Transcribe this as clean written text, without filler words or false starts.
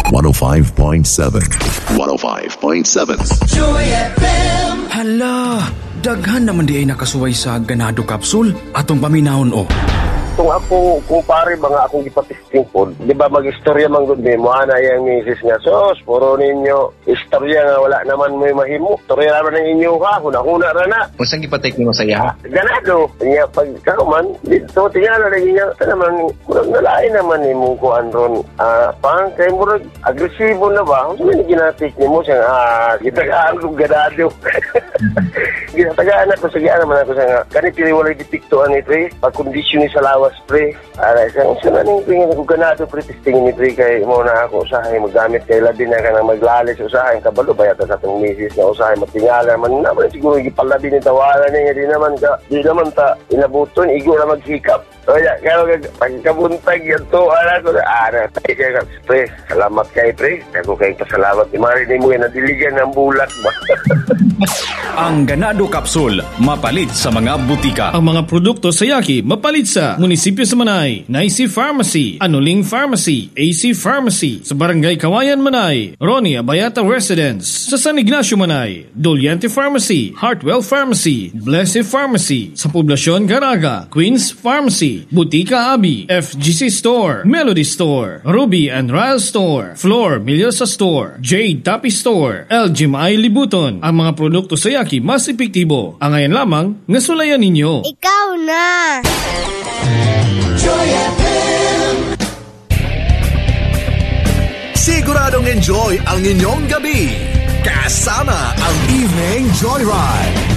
105.7. 105.7. Joy FM. Hala, daghan naman di ay nakasuway sa ganado capsule atong paminahon o. Kung ako, kumpare ba nga akong ipatisting po, di ba mag-istorya man gud mo, ana yung misis nga, sos, puro ninyo, istorya nga wala naman may mahimo. Istorya naman ng inyo ha, huna-huna ra na. Kung saan ipatake mo sa iya? Ganado. Nga, pag karuman, dito, tingala na niya, naman, murag nalain naman ni mong kuan ron. Pang, kaya murag, agresibo na ba? Kung saan ginatik ni mo siyang, gitagaan kong ganado. Ginatagaan ako, sagian naman ako siya nga, kanitiri walay dipiktuan ni pre, pag-kondisyon ni sa lawas pre. Isang naning tingin ako ganado pre, testingin ni pre kay mo na ako usahay maggamit kay labi na ka na maglalis usahay kabalo bayata sa atong misis na usahay matingala man naman siguro gipalabi ni tawanan niya di naman ta inabuton igo na magsikap. Kaya pagkabuntag yan to, tayo pre, salamat kay pre. Ako kay pasalamat ni Marin mo yan, nadiligan ng bulat ba? Ang ganado capsule, mapalit sa mga butika. Ang mga produkto sa Yaki, mapalit sa Munisipyo sa Manay, Naisi Pharmacy, Anuling Pharmacy, AC Pharmacy, sa Barangay Kawayan Manay, Ronnie Abayata Residence, sa San Ignacio Manay, Doliente Pharmacy, Heartwell Pharmacy, Blessed Pharmacy, sa Poblasyon Garaga, Queens Pharmacy, Butika Abi, FGC Store, Melody Store, Ruby and Ryle Store, Floor Milyosa Store, Jade Tapi Store, LGMI Libuton. Ang mga produkto sa Yaki mas epektibo. Ang ngayon lamang, nasulayan ninyo. Ikaw na! Joy FM. Siguradong enjoy ang inyong gabi. Kasama ang Evening Joyride.